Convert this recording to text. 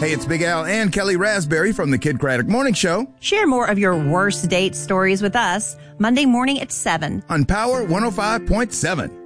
Hey, it's Big Al and Kelly Raspberry from the Kid Craddock Morning Show. Share more of your worst date stories with us Monday morning at 7 on Power 105.7.